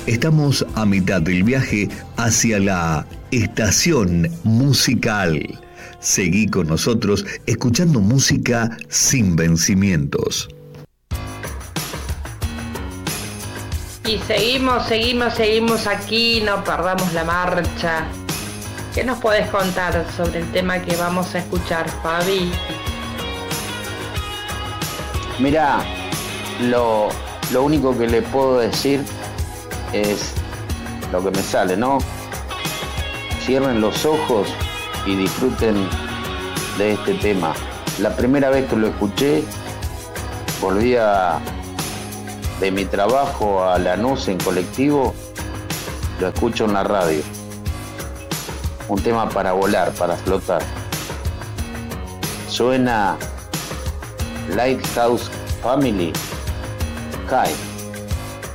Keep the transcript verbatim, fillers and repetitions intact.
Estamos a mitad del viaje hacia la estación musical. Seguí con nosotros escuchando música sin vencimientos. Y seguimos, seguimos, seguimos aquí, no perdamos la marcha. ¿Qué nos podés contar sobre el tema que vamos a escuchar, Fabi? Mirá, lo, lo único que le puedo decir es lo que me sale, ¿no? Cierren los ojos y disfruten de este tema. La primera vez que lo escuché, volvía de mi trabajo a Lanús en colectivo, lo escucho en la radio. Un tema para volar, para flotar. Suena Lighthouse Family, Sky.